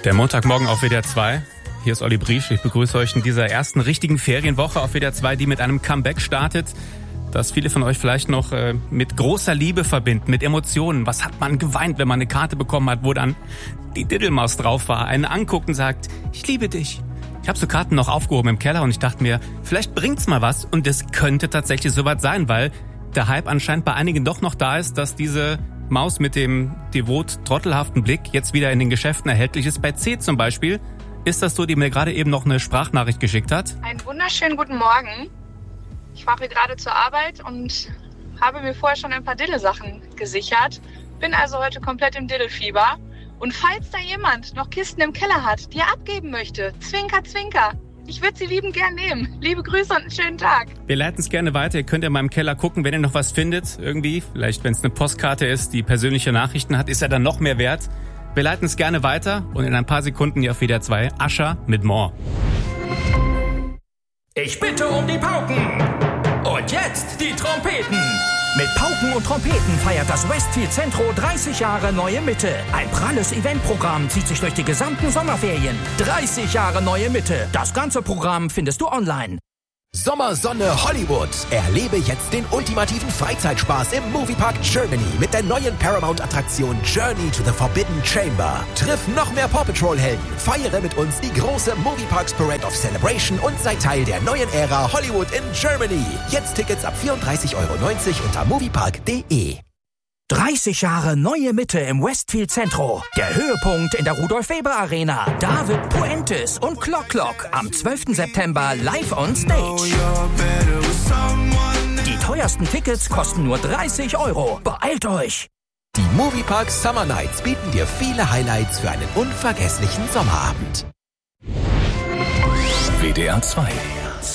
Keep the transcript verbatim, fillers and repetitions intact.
Der Montagmorgen auf W D R zwei. Hier ist Olli Briesch. Ich begrüße euch in dieser ersten richtigen Ferienwoche auf W D R zwei, die mit einem Comeback startet, das viele von euch vielleicht noch äh, mit großer Liebe verbinden, mit Emotionen. Was hat man geweint, wenn man eine Karte bekommen hat, wo dann die Diddelmaus drauf war, einen anguckt und sagt, ich liebe dich. Ich habe so Karten noch aufgehoben im Keller und ich dachte mir, vielleicht bringt's mal was, und es könnte tatsächlich soweit sein, weil der Hype anscheinend bei einigen doch noch da ist, dass diese Maus mit dem devot trottelhaften Blick jetzt wieder in den Geschäften erhältlich ist. Bei C zum Beispiel ist das so, die mir gerade eben noch eine Sprachnachricht geschickt hat. Einen wunderschönen guten Morgen. Ich fahre gerade zur Arbeit und habe mir vorher schon ein paar Diddle-Sachen gesichert. Bin also heute komplett im Diddle-Fieber. Und falls da jemand noch Kisten im Keller hat, die er abgeben möchte, zwinker, zwinker, ich würde sie liebend gern nehmen. Liebe Grüße und einen schönen Tag. Wir leiten es gerne weiter. Ihr könnt in meinem Keller gucken, wenn ihr noch was findet. Irgendwie, vielleicht wenn es eine Postkarte ist, die persönliche Nachrichten hat, ist er dann noch mehr wert. Wir leiten es gerne weiter und in ein paar Sekunden hier auf W D R zwei Usher mit More. Ich bitte um die Pauken. Und jetzt die Trompeten. Mit Pauken und Trompeten feiert das Westfield Centro dreißig Jahre Neue Mitte. Ein pralles Eventprogramm zieht sich durch die gesamten Sommerferien. dreißig Jahre Neue Mitte. Das ganze Programm findest du online. Sommersonne Hollywood. Erlebe jetzt den ultimativen Freizeitspaß im Moviepark Germany mit der neuen Paramount-Attraktion Journey to the Forbidden Chamber. Triff noch mehr Paw Patrol-Helden, feiere mit uns die große Movieparks Parade of Celebration und sei Teil der neuen Ära Hollywood in Germany. Jetzt Tickets ab vierunddreißig Euro neunzig unter moviepark punkt de. dreißig Jahre Neue Mitte im Westfield Centro. Der Höhepunkt in der Rudolf-Weber-Arena. David Puentes und Clock Clock am zwölften September live on stage. Die teuersten Tickets kosten nur dreißig Euro. Beeilt euch! Die Moviepark Summer Nights bieten dir viele Highlights für einen unvergesslichen Sommerabend. W D R zwei